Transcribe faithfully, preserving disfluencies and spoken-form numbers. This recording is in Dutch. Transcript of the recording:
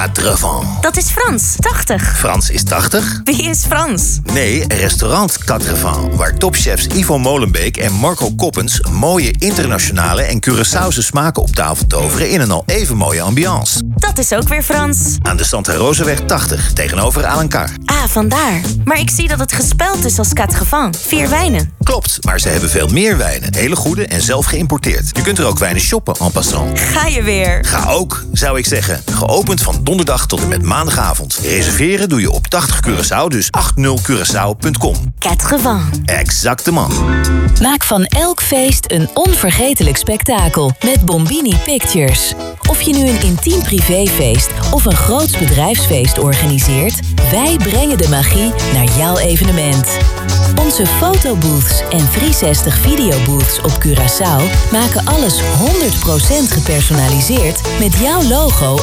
Quatre-Vents. Dat is Frans, tachtig. Frans is tachtig? Wie is Frans? Nee, restaurant Quatre-Vents, waar topchefs Ivo Molenbeek en Marco Koppens mooie internationale en Curaçaose smaken op tafel toveren in een al even mooie ambiance. Dat is ook weer Frans. Aan de Santa Rosaweg tachtig, tegenover Alencar. Ah, vandaar. Maar ik zie dat het gespeld is als Quatre-Vents. Vier wijnen. Klopt, maar ze hebben veel meer wijnen. Hele goede en zelf geïmporteerd. Je kunt er ook wijnen shoppen en passant. Ga je weer. Ga ook, zou ik zeggen. Geopend van donderdag tot en met maandagavond. Reserveren doe je op tachtig Curaçao, dus tachtig Curaçao punt com. Quatre-Vents. Exactement. Maak van elk feest een onvergetelijk spektakel met Bombini Pictures. Of je nu een intiem privéfeest of een groots bedrijfsfeest organiseert, wij brengen de magie naar jouw evenement. Onze fotobooths en driehonderdzestig videobooths op Curaçao maken alles honderd procent gepersonaliseerd met jouw logo